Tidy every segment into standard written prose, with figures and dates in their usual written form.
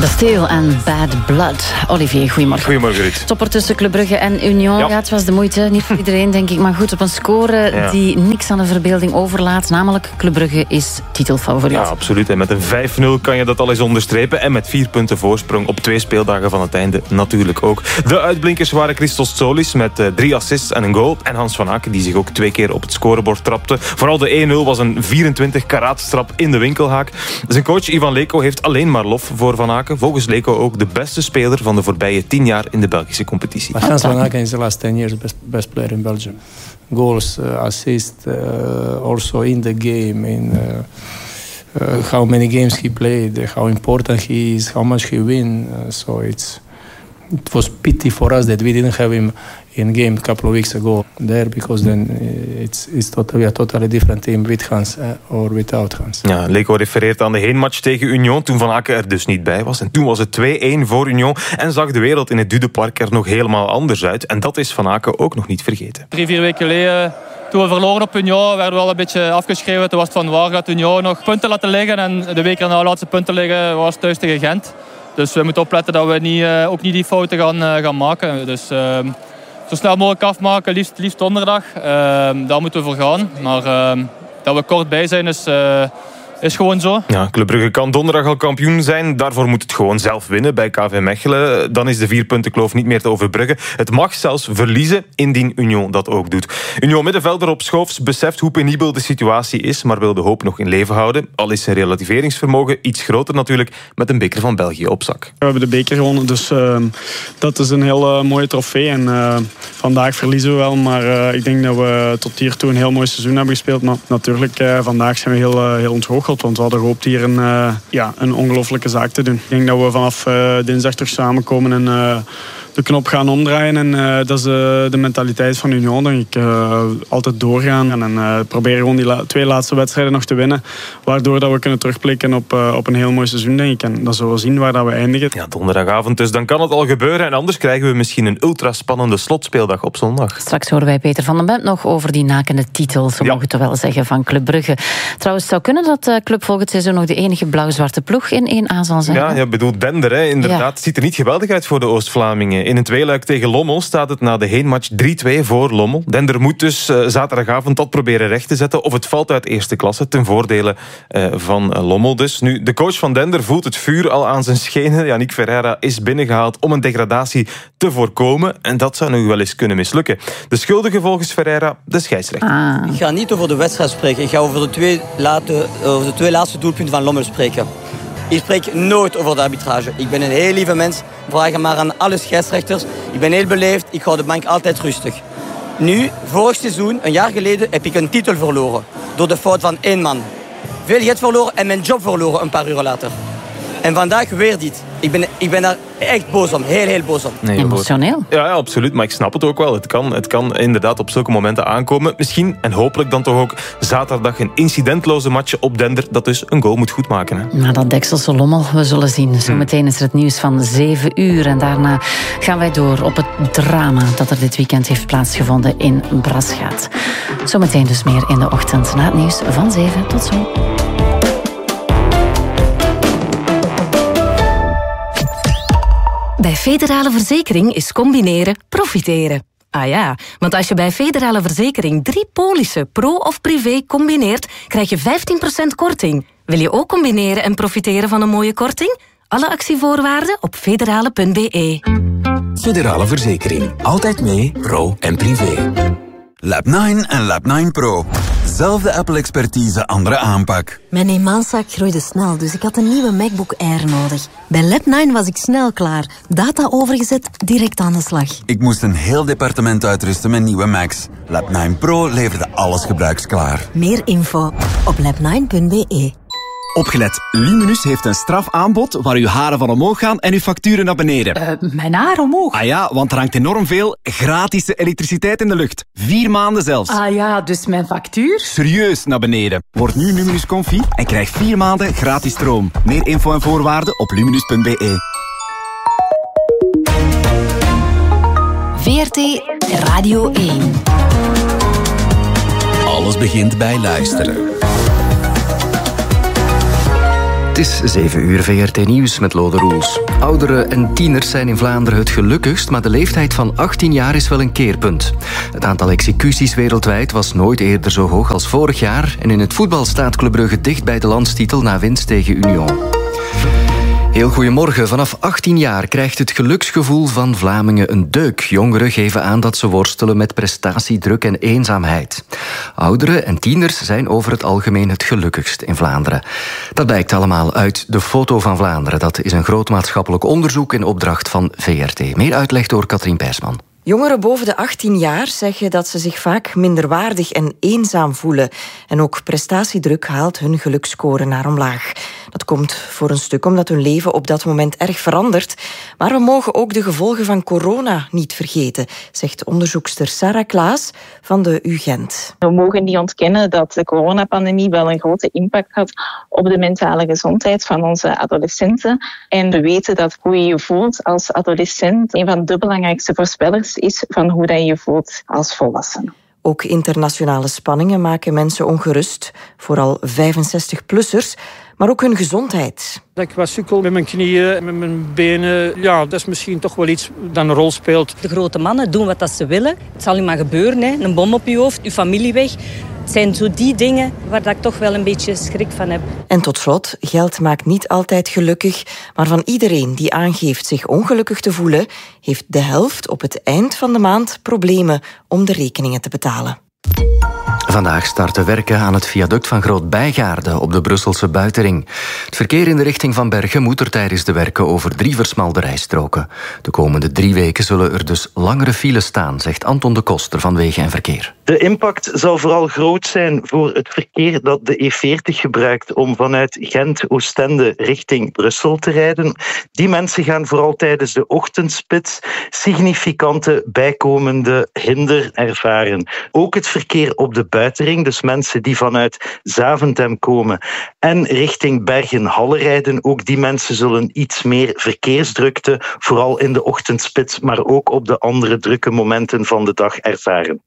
Bastille en Bad Blood. Olivier, goedemorgen. Goedemorgen, Ruud. Topper tussen Club Brugge en Union. Ja, het was de moeite, niet voor iedereen, denk ik. Maar goed, op een score die niks aan de verbeelding overlaat. Namelijk, Club Brugge is titelfavoriet. Ja, absoluut. En met een 5-0 kan je dat al eens onderstrepen. En met 4 punten voorsprong op 2 speeldagen van het einde natuurlijk ook. De uitblinkers waren Christos Tsolis met 3 assists en een goal. En Hans van Aken, die zich ook 2 keer op het scorebord trapte. Vooral de 1-0 was een 24-karaatstrap in de winkelhaak. Zijn coach Ivan Leko heeft alleen maar lof voor Van Aken. Volgens Leko ook de beste speler van de voorbije 10 jaar in de Belgische competitie. Hans van Aken is the last 10 years best player in Belgium. Goals, assists, also in the game, in how many games he played, how important he is, how much he win. So it was pity for us that we didn't have him in game a couple of weeks ago there, because then it's totally a totally different team with Hans or without Hans. Ja, Leko refereert aan de heenmatch tegen Union, toen Van Aken er dus niet bij was. En toen was het 2-1 voor Union en zag de wereld in het Dudepark er nog helemaal anders uit. En dat is Van Aken ook nog niet vergeten. 3-4 weken geleden, toen we verloren op Union, werden we al een beetje afgeschreven. Toen was het van waar gaat Union nog punten laten liggen. En de week erna laatste punten liggen was thuis tegen Gent. Dus we moeten opletten dat we ook niet die fouten gaan maken. Dus zo snel mogelijk afmaken, liefst donderdag. Daar moeten we voor gaan. Maar dat we kort bij zijn is gewoon zo. Ja, Club Brugge kan donderdag al kampioen zijn. Daarvoor moet het gewoon zelf winnen bij KV Mechelen. Dan is de 4-puntenkloof niet meer te overbruggen. Het mag zelfs verliezen indien Union dat ook doet. Union middenvelder op Schoofs beseft hoe penibel de situatie is, maar wil de hoop nog in leven houden. Al is zijn relativeringsvermogen iets groter natuurlijk, met een beker van België op zak. We hebben de beker gewonnen, dus dat is een heel mooie trofee. En vandaag verliezen we wel, maar ik denk dat we tot hiertoe een heel mooi seizoen hebben gespeeld. Maar natuurlijk, vandaag zijn we heel ontgoocheld. Want we hadden gehoopt hier een ongelofelijke zaak te doen. Ik denk dat we vanaf dinsdag terug samenkomen en de knop gaan omdraaien. En dat is de mentaliteit van Union, denk ik. Altijd doorgaan en proberen gewoon die 2 laatste wedstrijden nog te winnen. Waardoor dat we kunnen terugblikken op een heel mooi seizoen, denk ik. En dan zullen we zien waar dat we eindigen. Ja, donderdagavond dus. Dan kan het al gebeuren. En anders krijgen we misschien een ultraspannende slotspeeldag op zondag. Straks horen wij Peter van den Bent nog over die nakende titel, zo mogen we het wel zeggen, van Club Brugge. Trouwens, het zou kunnen dat Club volgend seizoen nog de enige blauw-zwarte ploeg in 1A zal zijn. Ja, je bedoelt Dender, hè. Inderdaad. Het ziet er niet geweldig uit voor de Oost-Vlamingen. In het tweeluik tegen Lommel staat het na de heenmatch 3-2 voor Lommel. Dender moet dus zaterdagavond dat proberen recht te zetten. Of het valt uit eerste klasse, ten voordele van Lommel dus. Nu, de coach van Dender voelt het vuur al aan zijn schenen. Yannick Ferreira is binnengehaald om een degradatie te voorkomen. En dat zou nu wel eens kunnen mislukken. De schuldige volgens Ferreira, de scheidsrechter. Ik ga niet over de wedstrijd spreken. Ik ga over de 2 laatste doelpunten van Lommel spreken. Ik spreek nooit over de arbitrage. Ik ben een heel lieve mens. Vraag maar aan alle scheidsrechters. Ik ben heel beleefd. Ik hou de bank altijd rustig. Nu, vorig seizoen, een jaar geleden, heb ik een titel verloren. Door de fout van 1 man. Veel geld verloren en mijn job verloren een paar uur later. En vandaag weer dit. Ik ben daar echt boos om. Heel boos om. Nee, emotioneel. Ja, absoluut. Maar ik snap het ook wel. Het kan inderdaad op zulke momenten aankomen. Misschien, en hopelijk dan toch ook, zaterdag een incidentloze match op Dender, dat dus een goal moet goedmaken. Hè? Maar dat Dekselse Lommel, we zullen zien. Zometeen is er het nieuws van 7 uur. En daarna gaan wij door op het drama dat er dit weekend heeft plaatsgevonden in Braschaat. Zometeen dus meer in de ochtend na het nieuws van 7. Tot zo. Bij Federale Verzekering is combineren profiteren. Ah ja, want als je bij Federale Verzekering 3 polissen, pro of privé, combineert, krijg je 15% korting. Wil je ook combineren en profiteren van een mooie korting? Alle actievoorwaarden op federale.be. Federale Verzekering. Altijd mee, pro en privé. Lab 9 en Lab 9 Pro. Zelfde Apple-expertise, andere aanpak. Mijn eenmanszaak groeide snel, dus ik had een nieuwe MacBook Air nodig. Bij Lab 9 was ik snel klaar. Data overgezet, direct aan de slag. Ik moest een heel departement uitrusten met nieuwe Macs. Lab 9 Pro leverde alles gebruiksklaar. Meer info op lab9.be. Opgelet, Luminus heeft een strafaanbod waar uw haren van omhoog gaan en uw facturen naar beneden. Mijn haar omhoog? Ah ja, want er hangt enorm veel gratis elektriciteit in de lucht. 4 maanden zelfs. Ah ja, dus mijn factuur? Serieus naar beneden. Word nu Luminus Confi en krijg 4 maanden gratis stroom. Meer info en voorwaarden op luminus.be. VRT Radio 1. Alles begint bij luisteren. Het is 7 uur VRT Nieuws met Lode Roels. Ouderen en tieners zijn in Vlaanderen het gelukkigst, maar de leeftijd van 18 jaar is wel een keerpunt. Het aantal executies wereldwijd was nooit eerder zo hoog als vorig jaar en in het voetbal staat Club Brugge dicht bij de landstitel na winst tegen Union. Heel goedemorgen. Vanaf 18 jaar krijgt het geluksgevoel van Vlamingen een deuk. Jongeren geven aan dat ze worstelen met prestatiedruk en eenzaamheid. Ouderen en tieners zijn over het algemeen het gelukkigst in Vlaanderen. Dat blijkt allemaal uit de Foto van Vlaanderen. Dat is een groot maatschappelijk onderzoek in opdracht van VRT. Meer uitleg door Katrien Persman. Jongeren boven de 18 jaar zeggen dat ze zich vaak minderwaardig en eenzaam voelen. En ook prestatiedruk haalt hun geluksscore naar omlaag. Dat komt voor een stuk omdat hun leven op dat moment erg verandert. Maar we mogen ook de gevolgen van corona niet vergeten, zegt onderzoekster Sarah Klaas van de UGent. We mogen niet ontkennen dat de coronapandemie wel een grote impact had op de mentale gezondheid van onze adolescenten. En we weten dat hoe je je voelt als adolescent een van de belangrijkste voorspellers is van hoe dat je je voelt als volwassene. Ook internationale spanningen maken mensen ongerust, vooral 65-plussers, maar ook hun gezondheid. Dat ik wat sukkel met mijn knieën, met mijn benen, ja, dat is misschien toch wel iets dat een rol speelt. De grote mannen doen wat ze willen. Het zal u maar gebeuren, hè. Een bom op je hoofd, uw familie weg. Het zijn zo die dingen waar ik toch wel een beetje schrik van heb. En tot slot, geld maakt niet altijd gelukkig, maar van iedereen die aangeeft zich ongelukkig te voelen, heeft de helft op het eind van de maand problemen om de rekeningen te betalen. Vandaag starten werken aan het viaduct van Groot-Bijgaarde op de Brusselse buitenring. Het verkeer in de richting van Bergen moet er tijdens de werken over 3 versmalde rijstroken. De komende 3 weken zullen er dus langere files staan, zegt Anton de Koster van Wegen en Verkeer. De impact zal vooral groot zijn voor het verkeer dat de E40 gebruikt om vanuit Gent, Oostende richting Brussel te rijden. Die mensen gaan vooral tijdens de ochtendspits significante bijkomende hinder ervaren. Ook het verkeer op de buitenring, dus mensen die vanuit Zaventem komen en richting Bergen-Halle rijden, ook die mensen zullen iets meer verkeersdrukte, vooral in de ochtendspits, maar ook op de andere drukke momenten van de dag ervaren.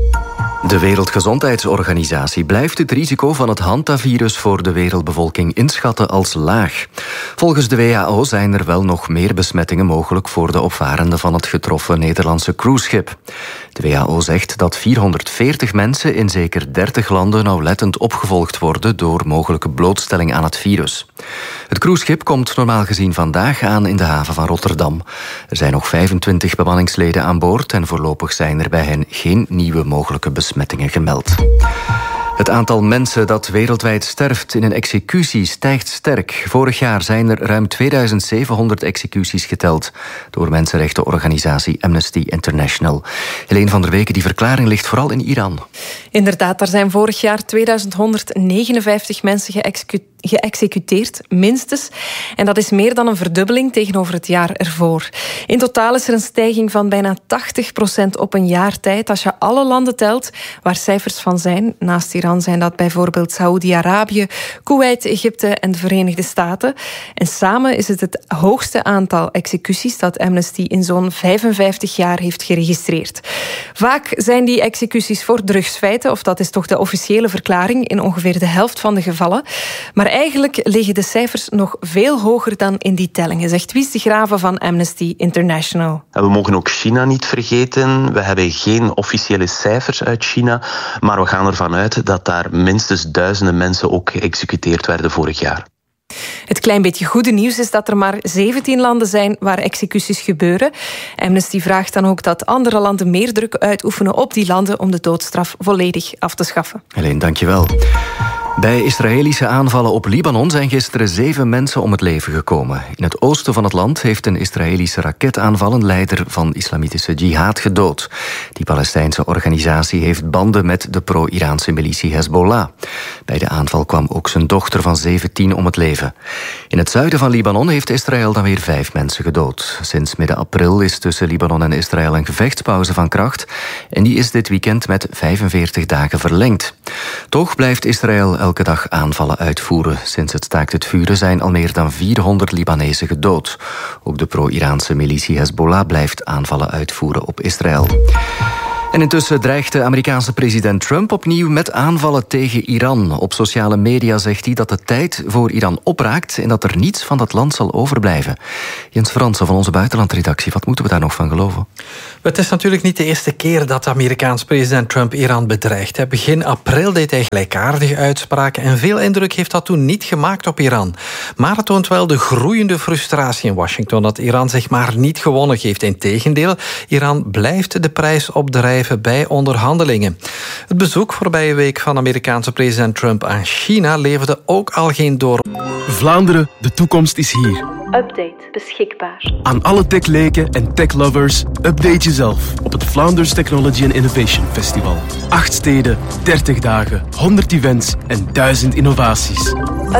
De Wereldgezondheidsorganisatie blijft het risico van het hantavirus voor de wereldbevolking inschatten als laag. Volgens de WHO zijn er wel nog meer besmettingen mogelijk voor de opvarenden van het getroffen Nederlandse cruiseschip. De WHO zegt dat 440 mensen in zeker 30 landen nauwlettend opgevolgd worden door mogelijke blootstelling aan het virus. Het cruiseschip komt normaal gezien vandaag aan in de haven van Rotterdam. Er zijn nog 25 bemanningsleden aan boord en voorlopig zijn er bij hen geen nieuwe mogelijke besmettingen gemeld. Het aantal mensen dat wereldwijd sterft in een executie stijgt sterk. Vorig jaar zijn er ruim 2700 executies geteld door mensenrechtenorganisatie Amnesty International. Helene van der Weken, die verklaring ligt vooral in Iran. Inderdaad, er zijn vorig jaar 2159 mensen geëxecuteerd, minstens. En dat is meer dan een verdubbeling tegenover het jaar ervoor. In totaal is er een stijging van bijna 80% op een jaar tijd. Als je alle landen telt waar cijfers van zijn. Naast Iran zijn dat bijvoorbeeld Saoedi-Arabië, Kuwait, Egypte en de Verenigde Staten. En samen is het hoogste aantal executies dat Amnesty in zo'n 55 jaar heeft geregistreerd. Vaak zijn die executies voor drugsfeiten, of dat is toch de officiële verklaring, in ongeveer de helft van de gevallen. Maar eigenlijk liggen de cijfers nog veel hoger dan in die tellingen, zegt Wies de Graven van Amnesty International. We mogen ook China niet vergeten. We hebben geen officiële cijfers uit China, maar we gaan ervan uit dat daar minstens duizenden mensen ook geëxecuteerd werden vorig jaar. Het klein beetje goede nieuws is dat er maar 17 landen zijn waar executies gebeuren. Amnesty vraagt dan ook dat andere landen meer druk uitoefenen op die landen om de doodstraf volledig af te schaffen. Helene, dankjewel. Bij Israëlische aanvallen op Libanon zijn gisteren 7 mensen om het leven gekomen. In het oosten van het land heeft een Israëlische raketaanval een leider van islamitische jihad gedood. Die Palestijnse organisatie heeft banden met de pro-Iraanse militie Hezbollah. Bij de aanval kwam ook zijn dochter van 17 om het leven. In het zuiden van Libanon heeft Israël dan weer 5 mensen gedood. Sinds midden april is tussen Libanon en Israël een gevechtspauze van kracht. En die is dit weekend met 45 dagen verlengd. Toch blijft Israël elke dag aanvallen uitvoeren. Sinds het staakt het vuren zijn al meer dan 400 Libanezen gedood. Ook de pro-Iraanse militie Hezbollah blijft aanvallen uitvoeren op Israël. En intussen dreigt de Amerikaanse president Trump opnieuw met aanvallen tegen Iran. Op sociale media zegt hij dat de tijd voor Iran opraakt en dat er niets van dat land zal overblijven. Jens Fransen van onze buitenlandredactie, wat moeten we daar nog van geloven? Het is natuurlijk niet de eerste keer dat de Amerikaanse president Trump Iran bedreigt. Begin april deed hij gelijkaardige uitspraken en veel indruk heeft dat toen niet gemaakt op Iran. Maar het toont wel de groeiende frustratie in Washington dat Iran zich maar niet gewonnen geeft. Integendeel, Iran blijft de prijs opdrijven bij onderhandelingen. Het bezoek voorbije week van Amerikaanse president Trump aan China leverde ook al geen door. Vlaanderen, de toekomst is hier. Update beschikbaar. Aan alle techleken en techlovers, update jezelf op het Vlaanders Technology and Innovation Festival. 8 steden, 30 dagen, 100 events en 1000 innovaties.